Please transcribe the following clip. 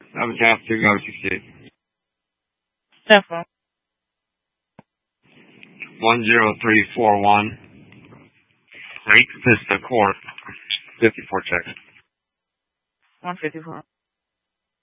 I'm task 2, go 68. Stefan. 10341. Lake Vista Court. 54 checks. 154.